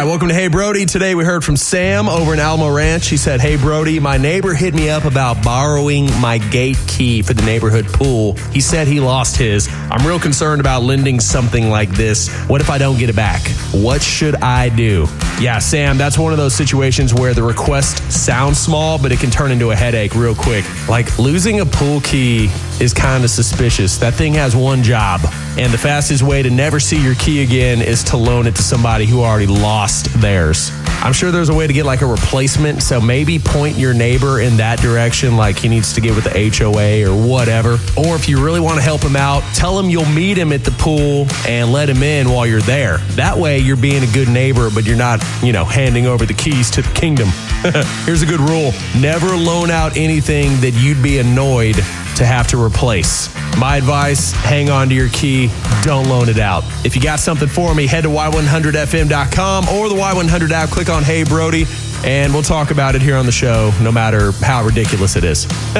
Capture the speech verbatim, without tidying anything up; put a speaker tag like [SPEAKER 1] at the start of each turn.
[SPEAKER 1] welcome to Hey Brody. Today we heard from Sam over in Alamo Ranch. She said, "Hey Brody, my neighbor hit me up about borrowing my gate key for the neighborhood pool. He said he lost his. I'm real concerned about lending something like this. What if I don't get it back? What should I do?" Yeah, Sam, that's one of those situations where the request sounds small, but it can turn into a headache real quick. Like, losing a pool key is kind of suspicious. That thing has one job, and the fastest way to never see your key again is to loan it to somebody who already lost theirs. I'm sure there's a way to get like a replacement, so maybe point your neighbor in that direction, like he needs to get with the H O A or whatever. Or if you really want to help him out, tell him you'll meet him at the pool and let him in while you're there. That way you're being a good neighbor, but you're not, you know, handing over the keys to the kingdom. Here's a good rule. Never loan out anything that you'd be annoyed to have to replace. My advice, hang on to your key. Don't loan it out. If you got something for me, head to Y one hundred F M dot com or the Y one hundred app. Click on Hey Brody, and we'll talk about it here on the show, no matter how ridiculous it is.